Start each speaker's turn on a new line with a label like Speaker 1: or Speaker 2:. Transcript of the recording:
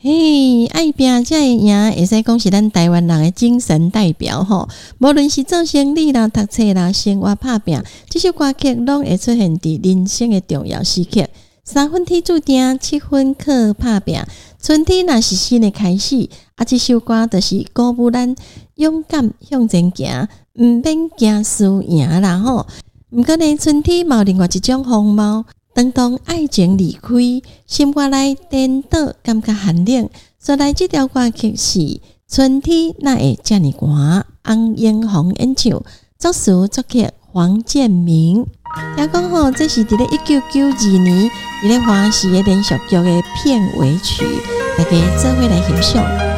Speaker 1: 嘿，爱拼才会赢，会使讲是咱台湾人的精神代表吼。无论是做生意啦、读册啦、生活打拼，这首歌曲拢会出现伫人生的重要时刻。3分天注定，7分靠打拼。春天若是新的开始，这首歌就是鼓舞咱勇敢向前行，毋免惊输赢啦吼。毋过呢，春天嘛有另外一种风貌。当爱情离开，心肝内颠倒，感觉寒冷。所以这条歌曲是春天哪会这么寒？翁英宏演唱，作词作曲黄建明。听讲吼，这是伫咧1992年，伫咧华视的连续剧的片尾曲，大家做伙来欣赏。